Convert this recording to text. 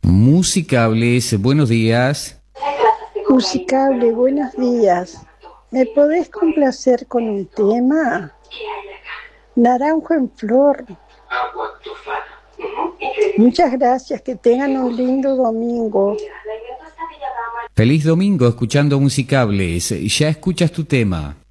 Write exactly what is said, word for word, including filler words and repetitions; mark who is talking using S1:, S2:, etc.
S1: Musicables, buenos días.
S2: Musicable, buenos días. ¿Me podés complacer con un tema? Naranjo en flor. Muchas gracias, que tengan un lindo domingo.
S1: Feliz domingo escuchando Musicables. Ya escuchas tu tema.